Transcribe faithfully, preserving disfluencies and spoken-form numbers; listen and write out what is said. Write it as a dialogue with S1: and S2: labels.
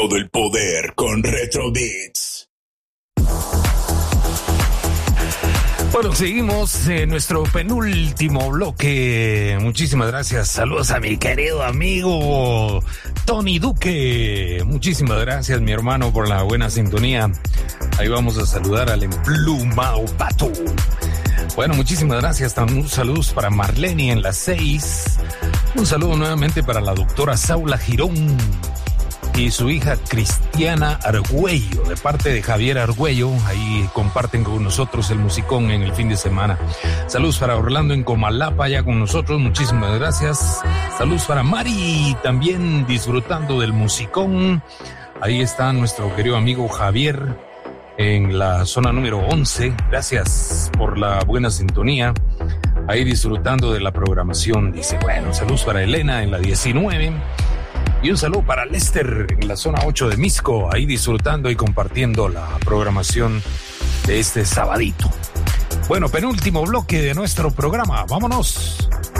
S1: todo el poder con Retro Beats.
S2: Bueno, seguimos en nuestro penúltimo bloque. Muchísimas gracias. Saludos a mi querido amigo Tony Duque. Muchísimas gracias, mi hermano, por la buena sintonía. Ahí vamos a saludar al emplumado pato. Bueno, muchísimas gracias. Un saludos para Marlene en las seis. Un saludo nuevamente para la doctora Saula Girón y su hija Cristiana Argüello, de parte de Javier Argüello. Ahí comparten con nosotros el musicón en el fin de semana. Saludos para Orlando en Comalapa, ya con nosotros. Muchísimas gracias. Saludos para Mari, también disfrutando del musicón. Ahí está nuestro querido amigo Javier en la zona número once. Gracias por la buena sintonía. Ahí disfrutando de la programación. Dice, bueno, saludos para Elena en la diecinueve. Y un saludo para Lester en la zona ocho de Misco, ahí disfrutando y compartiendo la programación de este sabadito. Bueno, penúltimo bloque de nuestro programa. ¡Vámonos!